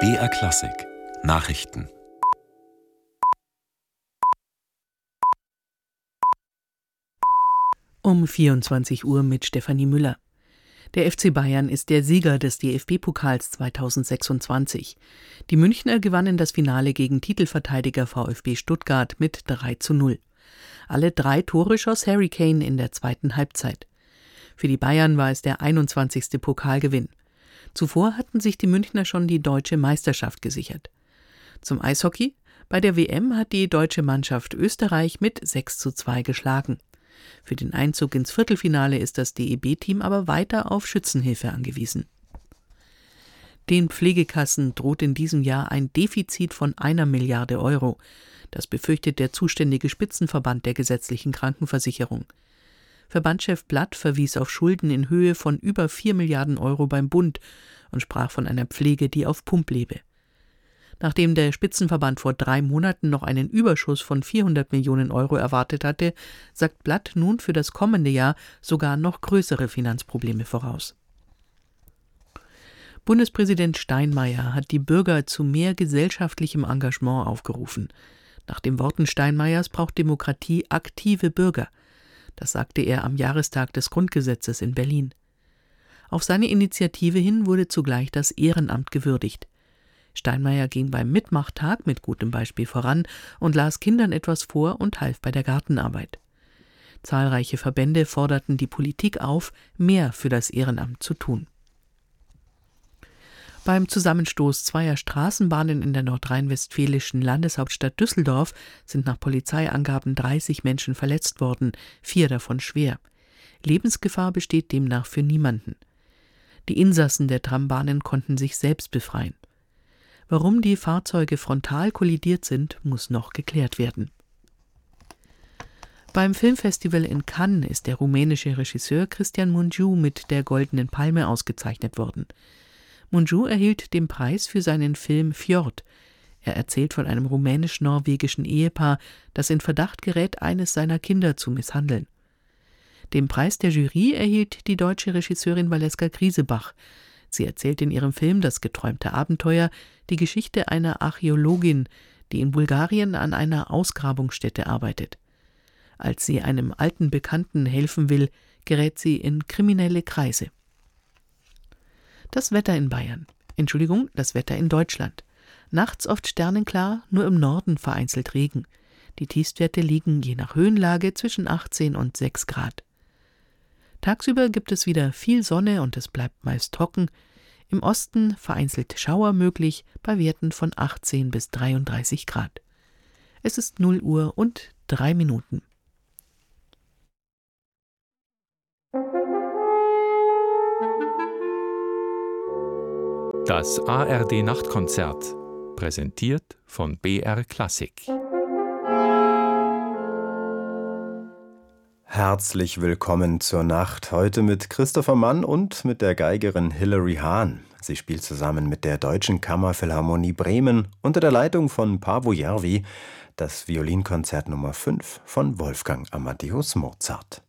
BR Klassik Nachrichten. Um 24 Uhr mit Stefanie Müller. Der FC Bayern ist der Sieger des DFB-Pokals 2026. Die Münchner gewannen das Finale gegen Titelverteidiger VfB Stuttgart mit 3:0. Alle 3 Tore schoss Harry Kane in der zweiten Halbzeit. Für die Bayern war es der 21. Pokalgewinn. Zuvor hatten sich die Münchner schon die deutsche Meisterschaft gesichert. Zum Eishockey: Bei der WM hat die deutsche Mannschaft Österreich mit 6:2 geschlagen. Für den Einzug ins Viertelfinale ist das DEB-Team aber weiter auf Schützenhilfe angewiesen. Den Pflegekassen droht in diesem Jahr ein Defizit von 1 Milliarde Euro. Das befürchtet der zuständige Spitzenverband der gesetzlichen Krankenversicherung. Verbandschef Blatt verwies auf Schulden in Höhe von über 4 Milliarden Euro beim Bund und sprach von einer Pflege, die auf Pump lebe. Nachdem der Spitzenverband vor 3 Monaten noch einen Überschuss von 400 Millionen Euro erwartet hatte, sagt Blatt nun für das kommende Jahr sogar noch größere Finanzprobleme voraus. Bundespräsident Steinmeier hat die Bürger zu mehr gesellschaftlichem Engagement aufgerufen. Nach den Worten Steinmeiers braucht Demokratie aktive Bürger. Das sagte er am Jahrestag des Grundgesetzes in Berlin. Auf seine Initiative hin wurde zugleich das Ehrenamt gewürdigt. Steinmeier ging beim Mitmachtag mit gutem Beispiel voran und las Kindern etwas vor und half bei der Gartenarbeit. Zahlreiche Verbände forderten die Politik auf, mehr für das Ehrenamt zu tun. Beim Zusammenstoß zweier Straßenbahnen in der nordrhein-westfälischen Landeshauptstadt Düsseldorf sind nach Polizeiangaben 30 Menschen verletzt worden, 4 davon schwer. Lebensgefahr besteht demnach für niemanden. Die Insassen der Trambahnen konnten sich selbst befreien. Warum die Fahrzeuge frontal kollidiert sind, muss noch geklärt werden. Beim Filmfestival in Cannes ist der rumänische Regisseur Cristian Mungiu mit der Goldenen Palme ausgezeichnet worden. Mungiu erhielt den Preis für seinen Film Fjord. Er erzählt von einem rumänisch-norwegischen Ehepaar, das in Verdacht gerät, eines seiner Kinder zu misshandeln. Den Preis der Jury erhielt die deutsche Regisseurin Valeska Griesebach. Sie erzählt in ihrem Film Das geträumte Abenteuer die Geschichte einer Archäologin, die in Bulgarien an einer Ausgrabungsstätte arbeitet. Als sie einem alten Bekannten helfen will, gerät sie in kriminelle Kreise. Das Wetter in Deutschland. Nachts oft sternenklar, nur im Norden vereinzelt Regen. Die Tiefstwerte liegen je nach Höhenlage zwischen 18 und 6 Grad. Tagsüber gibt es wieder viel Sonne und es bleibt meist trocken. Im Osten vereinzelt Schauer möglich bei Werten von 18 bis 33 Grad. Es ist 0 Uhr und 3 Minuten. Das ARD-Nachtkonzert, präsentiert von BR Klassik. Herzlich willkommen zur Nacht, heute mit Christopher Mann und mit der Geigerin Hilary Hahn. Sie spielt zusammen mit der Deutschen Kammerphilharmonie Bremen unter der Leitung von Paavo Järvi das Violinkonzert Nummer 5 von Wolfgang Amadeus Mozart.